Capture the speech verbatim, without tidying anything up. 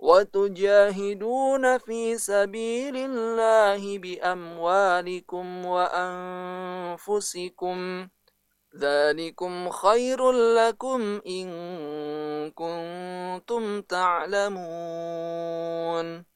وتجاهدون في سبيل الله بأموالكم وأنفسكم ذلكم خير لكم إن كنتم تعلمون